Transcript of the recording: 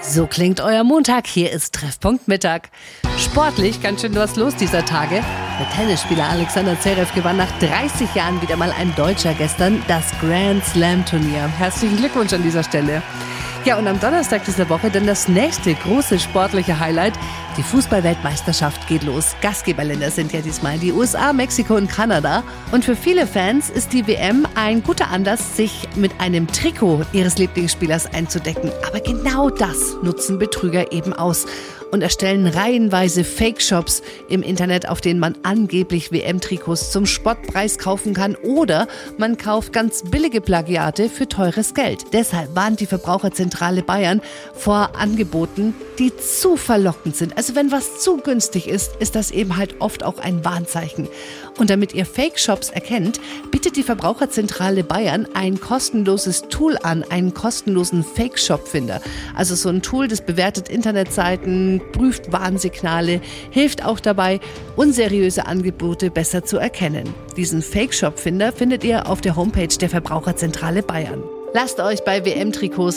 So klingt euer Montag. Hier ist Treffpunkt Mittag. Sportlich ganz schön was los dieser Tage. Der Tennisspieler Alexander Zverev gewann nach 30 Jahren wieder mal ein Deutscher gestern das Grand Slam Turnier. Herzlichen Glückwunsch an dieser Stelle. Ja, und am Donnerstag dieser Woche dann das nächste große sportliche Highlight. Die Fußball-Weltmeisterschaft geht los. Gastgeberländer sind ja diesmal die USA, Mexiko und Kanada. Und für viele Fans ist die WM ein guter Anlass, sich mit einem Trikot ihres Lieblingsspielers einzudecken. Aber genau das nutzen Betrüger eben aus und erstellen reihenweise Fake-Shops im Internet, auf denen man angeblich WM-Trikots zum Spottpreis kaufen kann, oder man kauft ganz billige Plagiate für teures Geld. Deshalb warnt die Verbraucherzentrale Bayern vor Angeboten, die zu verlockend sind. Also wenn was zu günstig ist, ist das eben halt oft auch ein Warnzeichen. Und damit ihr Fake-Shops erkennt, bietet die Verbraucherzentrale Bayern ein kostenloses Tool an, einen kostenlosen Fake-Shop-Finder. Also so ein Tool, das bewertet Internetseiten, prüft Warnsignale, hilft auch dabei, unseriöse Angebote besser zu erkennen. Diesen Fake-Shop-Finder findet ihr auf der Homepage der Verbraucherzentrale Bayern. Lasst euch bei WM-Trikots